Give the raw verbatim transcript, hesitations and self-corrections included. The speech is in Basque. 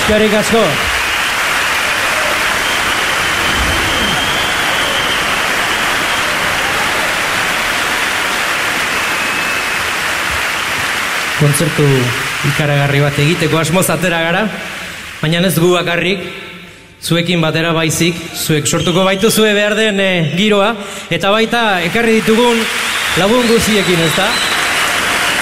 Eskerrik asko. Kontzertu ikaragarri bat egiteko asmoz atera gara, baina ez gu bakarrik, zuekin batera baizik, zuek sortuko baitu zue behar den e, giroa, eta baita ekarri ditugun lagun guziekin, ez da?